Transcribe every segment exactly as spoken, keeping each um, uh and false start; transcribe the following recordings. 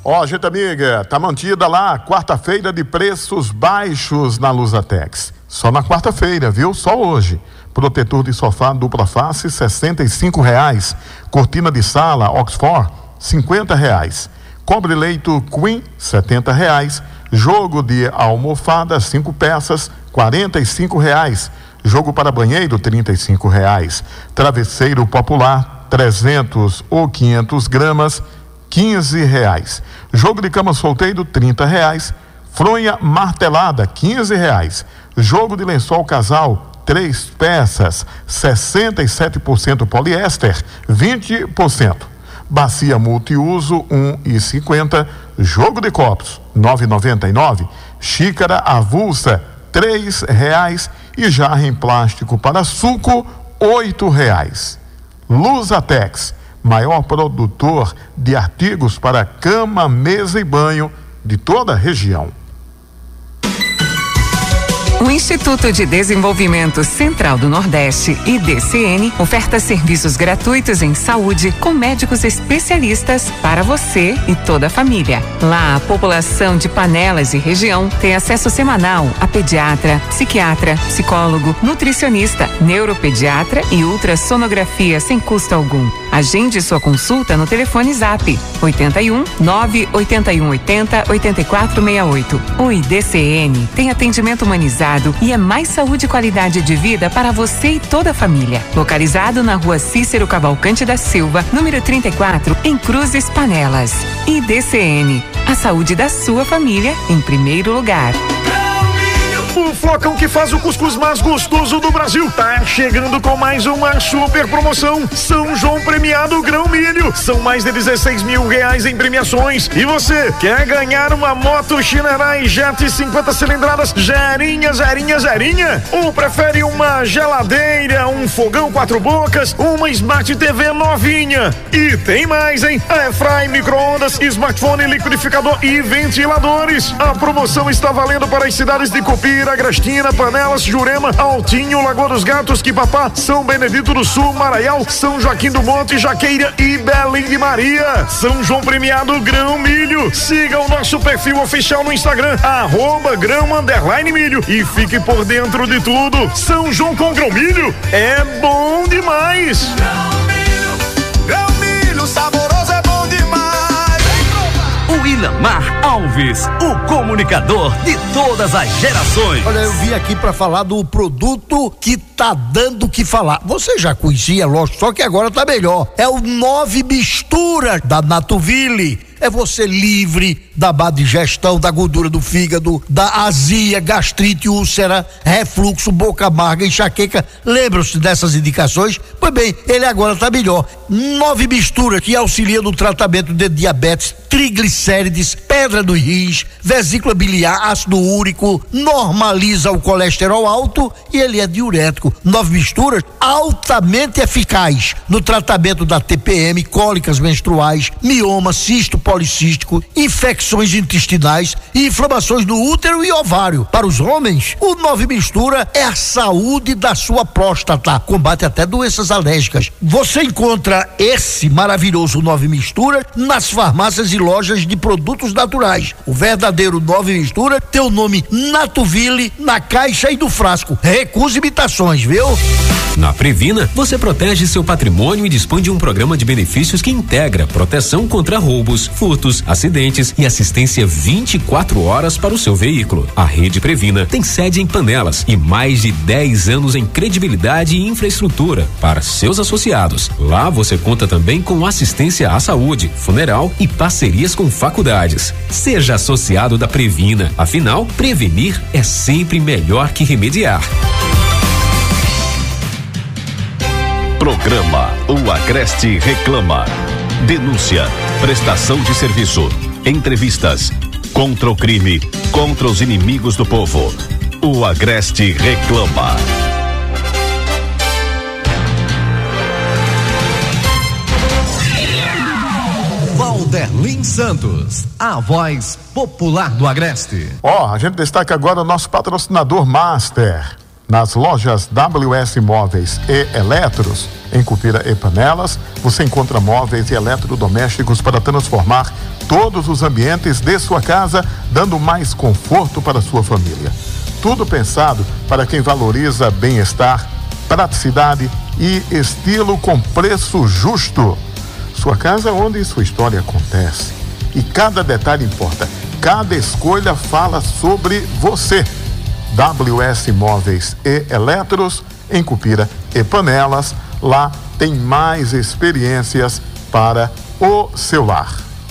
Ó, oh, gente amiga, tá mantida lá quarta-feira de preços baixos na Lusatex. Só na quarta-feira, viu? Só hoje. Protetor de sofá dupla face, sessenta e cinco reais. Cortina de sala Oxford, cinquenta reais. Cobre-leito Queen, setenta reais. Jogo de almofada, cinco peças, quarenta e cinco reais. Jogo para banheiro, trinta e cinco reais. Travesseiro popular, trezentos ou quinhentos gramas, quinze reais. Jogo de cama solteiro, trinta reais. Fronha martelada, quinze reais. Jogo de lençol casal, três peças, sessenta e sete por cento poliéster, vinte por cento. Bacia multiuso, um e cinquenta. Jogo de copos, nove e noventa e nove. Xícara avulsa, três reais. E jarra em plástico para suco, oito reais. Lusatex, maior produtor de artigos para cama, mesa e banho de toda a região. O Instituto de Desenvolvimento Central do Nordeste, I D C N, oferta serviços gratuitos em saúde com médicos especialistas para você e toda a família. Lá, a população de Panelas e região tem acesso semanal a pediatra, psiquiatra, psicólogo, nutricionista, neuropediatra e ultrassonografia sem custo algum. Agende sua consulta no telefone Zap oitenta e um, nove oitenta e um oitenta, oitenta e quatro sessenta e oito. O I D C N tem atendimento humanizado e é mais saúde e qualidade de vida para você e toda a família. Localizado na rua Cícero Cavalcante da Silva, número trinta e quatro, em Cruzes, Panelas. I D C N, a saúde da sua família em primeiro lugar. O flocão que faz o cuscuz mais gostoso do Brasil tá chegando com mais uma super promoção. São João Premiado Grão Milho. São mais de dezesseis mil reais em premiações. E você quer ganhar uma moto Shinerai Jet cinquenta cilindradas zerinha, zerinha, zerinha? Ou prefere uma geladeira, um fogão quatro bocas, uma Smart T V novinha? E tem mais, hein? Airfry, micro-ondas, smartphone, liquidificador e ventiladores. A promoção está valendo para as cidades de Copira, Agrestina, Panelas, Jurema, Altinho, Lagoa dos Gatos, Quipapá, São Benedito do Sul, Maraial, São Joaquim do Monte, Jaqueira e Belém de Maria. São João Premiado Grão Milho. Siga o nosso perfil oficial no Instagram, arroba grão underline milho, e fique por dentro de tudo. São João com Grão Milho é bom demais. Grão Milho, saboroso é bom demais. O Ilamar Alves, o comunicador de todas as gerações. Olha, eu vim aqui para falar do produto que tá dando o que falar. Você já conhecia, lógico, só que agora tá melhor. É o Nove Mistura da Natuville. É você livre da má digestão, da gordura do fígado, da azia, gastrite, úlcera, refluxo, boca amarga, enxaqueca. Lembram-se dessas indicações? Pois bem, ele agora está melhor. Nove Mistura, que auxilia no tratamento de diabetes, triglicérides, pedra dos rins, vesícula biliar, ácido úrico, normaliza o colesterol alto e ele é diurético. Nove Misturas, altamente eficaz no tratamento da T P M, cólicas menstruais, mioma, cisto policístico, infecções intestinais e inflamações no útero e ovário. Para os homens, o Nove Mistura é a saúde da sua próstata, combate até doenças alérgicas. Você encontra esse maravilhoso Nove Mistura nas farmácias e lojas de produtos naturais. O verdadeiro Nove Mistura tem o nome Natuville na caixa e no frasco. Recuse imitações, viu? Na Previna, você protege seu patrimônio e dispõe de um programa de benefícios que integra proteção contra roubos, furtos, acidentes e assistência vinte e quatro horas para o seu veículo. A Rede Previna tem sede em Panelas e mais de dez anos em credibilidade e infraestrutura para seus associados. Lá você conta também com assistência à saúde, funeral e parcerias com faculdades. Seja associado da Previna, afinal, prevenir é sempre melhor que remediar. Programa O Agreste Reclama. Denúncia, prestação de serviço, entrevistas, contra o crime, contra os inimigos do povo. O Agreste Reclama. Valderlin Santos, a voz popular do Agreste. Ó, oh, a gente destaca agora o nosso patrocinador Master. Nas lojas W S Móveis e Eletros, em Cupira e Panelas, você encontra móveis e eletrodomésticos para transformar todos os ambientes de sua casa, dando mais conforto para a sua família. Tudo pensado para quem valoriza bem-estar, praticidade e estilo com preço justo. Sua casa é onde sua história acontece. E cada detalhe importa. Cada escolha fala sobre você. W S Móveis e Eletros, em Cupira e Panelas. Lá tem mais experiências para o seu lar.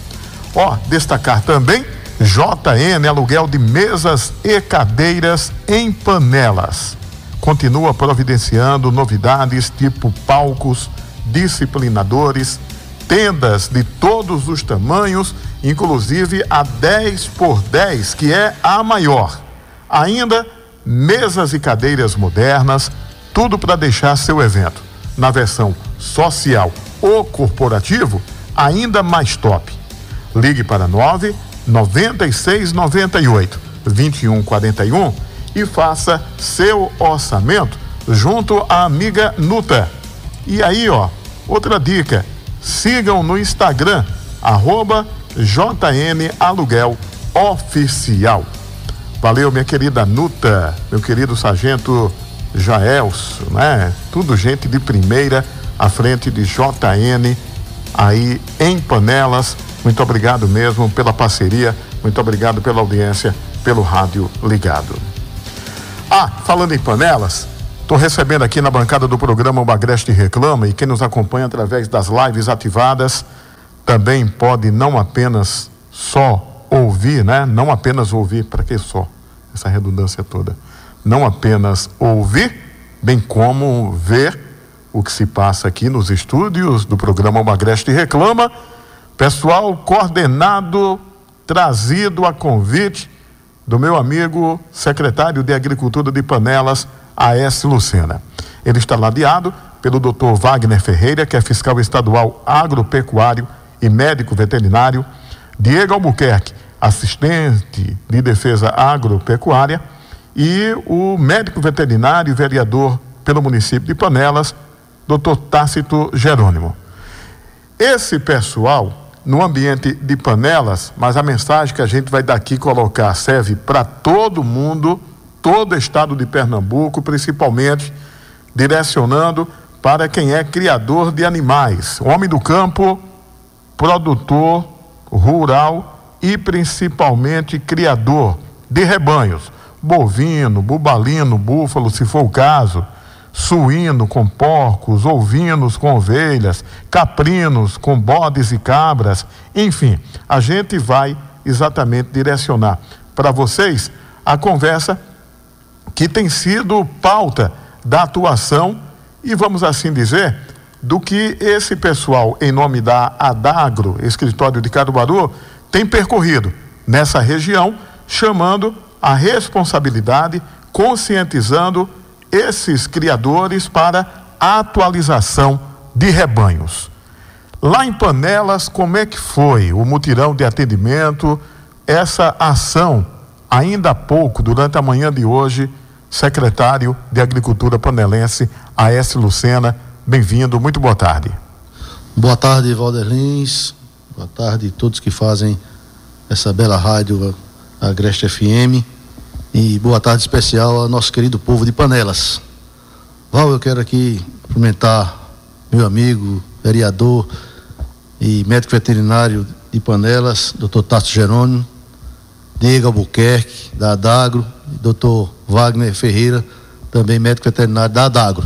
Ó, destacar também J N Aluguel de Mesas e Cadeiras em Panelas. Continua providenciando novidades tipo palcos, disciplinadores, tendas de todos os tamanhos, inclusive a dez por dez, que é a maior. Ainda mesas e cadeiras modernas, tudo para deixar seu evento na versão social ou corporativo ainda mais top. Ligue para nove nove seis nove oito vinte e um quarenta e um e faça seu orçamento junto à amiga Nuta. E aí, ó, outra dica, sigam no Instagram, arroba J N Aluguel Oficial. Valeu, minha querida Nuta, meu querido sargento Jaelso, né? Tudo gente de primeira à frente de J N aí em Panelas. Muito obrigado mesmo pela parceria, muito obrigado pela audiência, pelo rádio ligado. Ah, falando em Panelas, estou recebendo aqui na bancada do programa o Agreste Reclama, e quem nos acompanha através das lives ativadas também pode não apenas só ouvir, né? Não apenas ouvir, para que só? Essa redundância toda. Não apenas ouvir, bem como ver o que se passa aqui nos estúdios do programa O Agreste Reclama. Pessoal coordenado, trazido a convite do meu amigo secretário de Agricultura de Panelas, A S Lucena. Ele está ladeado pelo doutor Wagner Ferreira, que é fiscal estadual agropecuário e médico veterinário, Diego Albuquerque, assistente de defesa agropecuária, e o médico veterinário e vereador pelo município de Panelas, doutor Tácito Jerônimo. Esse pessoal, no ambiente de Panelas, mas a mensagem que a gente vai daqui colocar serve para todo mundo, todo o estado de Pernambuco, principalmente direcionando para quem é criador de animais, homem do campo, produtor rural e principalmente criador de rebanhos, bovino, bubalino, búfalo, se for o caso, suíno com porcos, ovinos com ovelhas, caprinos com bodes e cabras, enfim, a gente vai exatamente direcionar para vocês a conversa que tem sido pauta da atuação e, vamos assim dizer, do que esse pessoal, em nome da Adagro, escritório de Caruaru, tem percorrido nessa região, chamando a responsabilidade, conscientizando esses criadores para a atualização de rebanhos. Lá em Panelas, como é que foi o mutirão de atendimento, essa ação, ainda há pouco, durante a manhã de hoje, secretário de Agricultura panelense, A S Lucena, bem-vindo, muito boa tarde. Boa tarde, Valder Lins, boa tarde a todos que fazem essa bela rádio, a Agreste F M, e boa tarde especial ao nosso querido povo de Panelas. Val, eu quero aqui cumprimentar meu amigo, vereador e médico veterinário de Panelas, doutor Tácito Jerônimo, Diego Albuquerque, da Adagro, e doutor Wagner Ferreira, também médico veterinário da Adagro.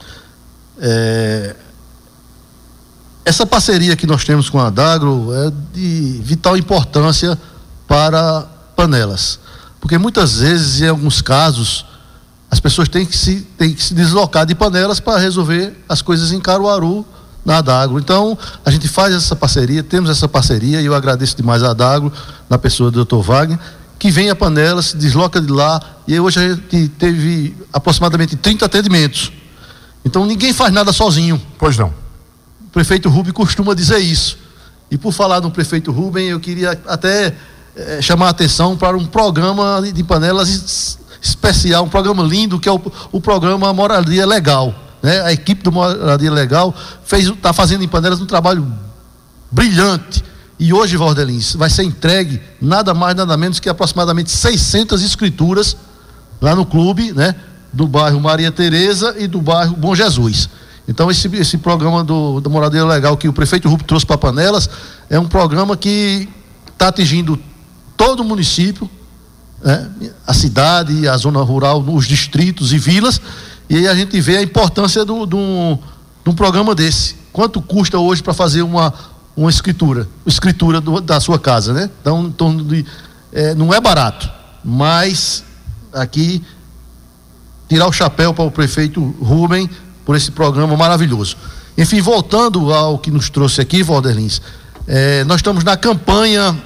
É, essa parceria que nós temos com a Adagro é de vital importância para Panelas, porque muitas vezes, em alguns casos, as pessoas têm que se, têm que se deslocar de Panelas para resolver as coisas em Caruaru, na Adagro. Então, a gente faz essa parceria, temos essa parceria, e eu agradeço demais a Adagro, na pessoa do doutor Wagner, que vem a Panelas, se desloca de lá, e hoje a gente teve aproximadamente trinta atendimentos. Então, ninguém faz nada sozinho. Pois não. O prefeito Rubem costuma dizer isso. E por falar no prefeito Rubem, eu queria até é, chamar a atenção para um programa de Panelas especial, um programa lindo, que é o, o programa Moradia Legal, né? A equipe do Moradia Legal fez, está fazendo em Panelas um trabalho brilhante. E hoje, Valdelins, vai ser entregue nada mais, nada menos que aproximadamente seiscentas escrituras lá no clube, né? Do bairro Maria Tereza e do bairro Bom Jesus. Então, esse, esse programa do, do Moradia Legal que o prefeito Rubio trouxe para Panelas é um programa que está atingindo todo o município, né? A cidade, a zona rural, os distritos e vilas, e aí a gente vê a importância de um programa desse. Quanto custa hoje para fazer uma uma escritura, escritura do, da sua casa, né? Então, em torno de, é, não é barato, mas aqui tirar o chapéu para o prefeito Rubem por esse programa maravilhoso. Enfim, voltando ao que nos trouxe aqui, Valderlins, é, nós estamos na campanha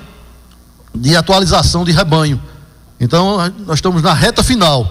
de atualização de rebanho. Então, nós estamos na reta final.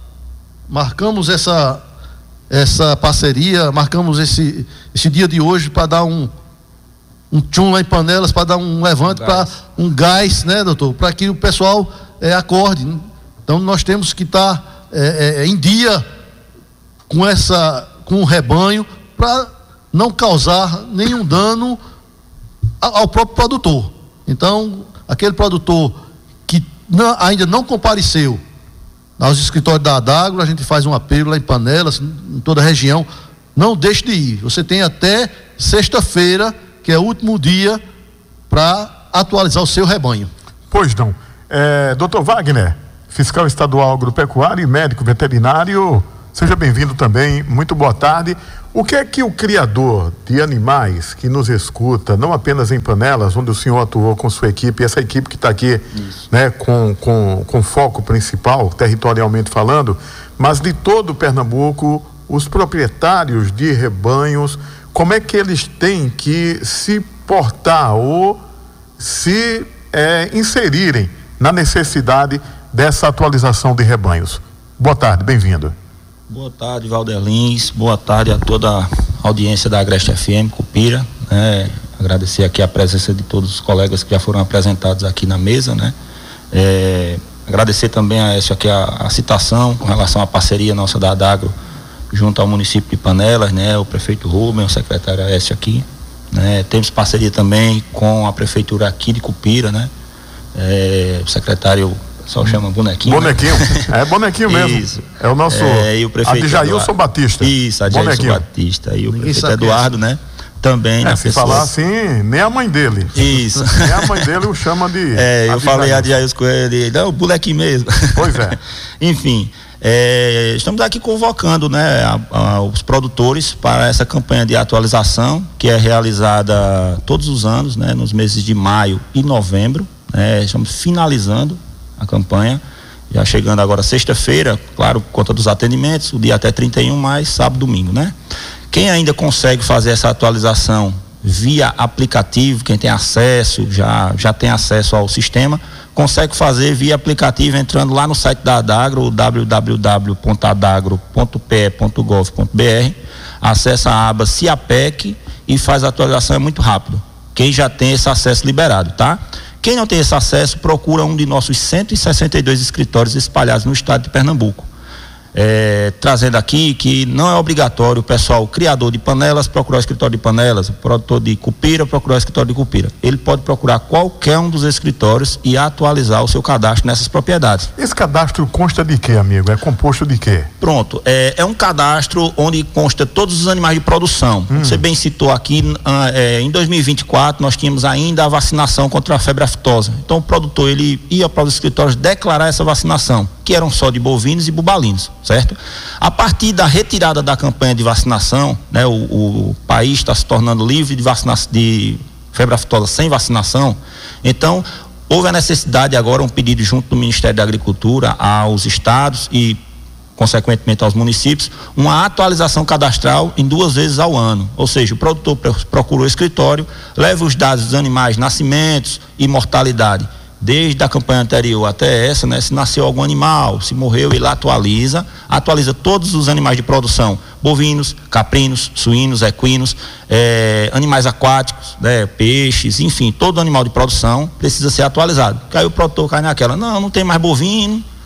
Marcamos essa essa parceria, marcamos esse esse dia de hoje para dar um um tchum lá em Panelas, para dar um levante, um para um gás, né, doutor? Para que o pessoal é, acorde. Então nós temos que estar tá, é, é, em dia com essa, com o rebanho, para não causar nenhum dano ao, ao próprio produtor. Então, aquele produtor que não, ainda não compareceu aos escritórios da Adagro, a gente faz um apelo lá em Panelas, em toda a região, não deixe de ir. Você tem até sexta-feira, que é o último dia para atualizar o seu rebanho. Pois não. É, doutor Wagner, fiscal estadual agropecuário e médico veterinário, seja bem-vindo também, muito boa tarde. O que é que o criador de animais que nos escuta, não apenas em Panelas, onde o senhor atuou com sua equipe, essa equipe que está aqui, né, com, com, com foco principal, territorialmente falando, mas de todo Pernambuco, os proprietários de rebanhos, como é que eles têm que se portar ou se é, inserirem na necessidade dessa atualização de rebanhos? Boa tarde, bem-vindo. Boa tarde, Valderlins. Boa tarde a toda a audiência da Agreste F M, Cupira. Né? Agradecer aqui a presença de todos os colegas que já foram apresentados aqui na mesa, né? É, agradecer também a essa aqui a, a citação com relação à parceria nossa da Adagro junto ao município de Panelas, né? O prefeito Rubem, o secretário Aécio aqui, né? Temos parceria também com a prefeitura aqui de Cupira, né? É, o secretário, só chama Bonequinho. Bonequinho, né? É Bonequinho mesmo. Isso. É o nosso é, e o prefeito Adjailson Batista. Isso, Adjailson Batista. E o Ninguém prefeito Eduardo, né? Também, é, na se pessoa... falar assim, nem a mãe dele. Isso. Nem a mãe dele o chama de... É, eu falei Adjailson com ele, não, o bonequinho mesmo. Pois é. Enfim... É, estamos aqui convocando, né, a, a, os produtores para essa campanha de atualização que é realizada todos os anos, né, nos meses de maio e novembro, né, estamos finalizando a campanha, já chegando agora sexta-feira, claro, por conta dos atendimentos, o dia até trinta e um, mais sábado, domingo, né? Quem ainda consegue fazer essa atualização via aplicativo, quem tem acesso, já, já tem acesso ao sistema, consegue fazer via aplicativo entrando lá no site da Adagro, w w w ponto adagro ponto p e ponto gov ponto b r, acessa a aba CIAPEC e faz a atualização, é muito rápido. Quem já tem esse acesso liberado, tá? Quem não tem esse acesso, procura um de nossos cento e sessenta e dois escritórios espalhados no estado de Pernambuco. É, trazendo aqui que não é obrigatório o pessoal, o criador de panelas, procurar o escritório de panelas, o produtor de cupira, procurar o escritório de cupira. Ele pode procurar qualquer um dos escritórios e atualizar o seu cadastro nessas propriedades. Esse cadastro consta de quê, amigo? É composto de quê? Pronto, é, é um cadastro onde consta todos os animais de produção. Hum. Você bem citou aqui, é, em dois mil e vinte e quatro nós tínhamos ainda a vacinação contra a febre aftosa. Então o produtor, ele ia para os escritórios declarar essa vacinação, que eram só de bovinos e bubalinos, certo? A partir da retirada da campanha de vacinação, né, o, o país está se tornando livre de vacinação de febre aftosa sem vacinação. Então houve a necessidade agora, um pedido junto do Ministério da Agricultura aos estados e consequentemente aos municípios, uma atualização cadastral em duas vezes ao ano. Ou seja, o produtor procura o escritório, leva os dados dos animais, nascimentos e mortalidade, desde a campanha anterior até essa, né? Se nasceu algum animal, se morreu, ele atualiza, atualiza todos os animais de produção, bovinos, caprinos, suínos, equinos, eh, animais aquáticos, né? Peixes, enfim, todo animal de produção precisa ser atualizado. Porque aí o produtor cai naquela, não, não tem mais bovino,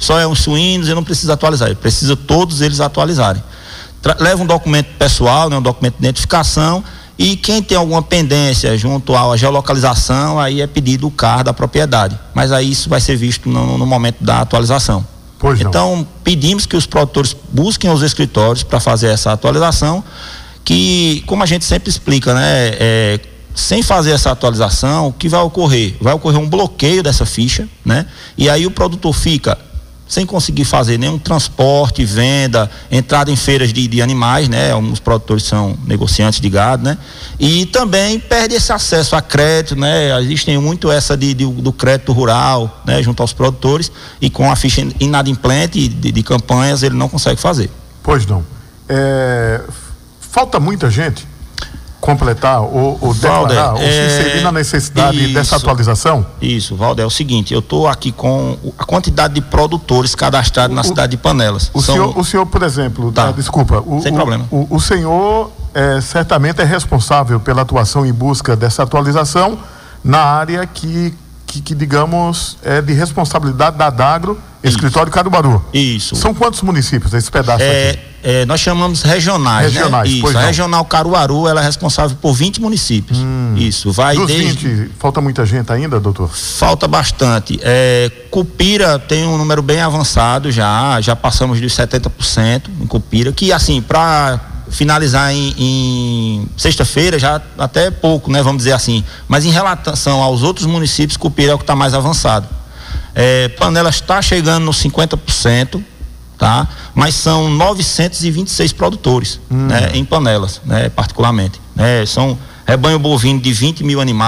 só é uns suínos e não precisa atualizar. Ele precisa todos eles atualizarem. Tra- leva um documento pessoal, né, um documento de identificação, e quem tem alguma pendência junto à geolocalização, aí é pedido o C A R da propriedade. Mas aí isso vai ser visto no, no momento da atualização. Pois não. Então, pedimos que os produtores busquem os escritórios para fazer essa atualização, que, como a gente sempre explica, né, é, sem fazer essa atualização, o que vai ocorrer? Vai ocorrer um bloqueio dessa ficha, né? E aí o produtor fica sem conseguir fazer nenhum transporte, venda, entrada em feiras de, de animais, né? Alguns produtores são negociantes de gado, né? E também perde esse acesso a crédito, né? Existem muito essa de, de, do crédito rural, né? Junto aos produtores, e com a ficha inadimplente de, de campanhas ele não consegue fazer. Pois não. É, falta muita gente completar ou, ou declarar, Valder, ou se inserir é, na necessidade isso, dessa atualização? Isso, Valder, é o seguinte, eu estou aqui com a quantidade de produtores cadastrados o, na cidade de Panelas. O, São... senhor, o senhor, por exemplo, tá. ah, desculpa, o, sem o, problema. O, o senhor é, certamente é responsável pela atuação em busca dessa atualização na área que, que, que digamos, é de responsabilidade da Adagro, Escritório Caruaru. Isso. São quantos municípios esse pedaço é, aqui? É, nós chamamos regionais, regionais, né? Isso, pois a não. Regional Caruaru, ela é responsável por vinte municípios. Hum. Isso, vai Dos desde... vinte, falta muita gente ainda, doutor? Falta bastante. É, Cupira tem um número bem avançado já, já passamos dos setenta por cento em Cupira, que assim, para finalizar em, em sexta-feira já até pouco, né? Vamos dizer assim. Mas em relação aos outros municípios, Cupira é o que está mais avançado. É, Panelas está chegando nos cinquenta por cento, tá? Mas são novecentos e vinte e seis produtores, hum. né? Em Panelas, né? Particularmente, né? São rebanho bovino de vinte mil animais.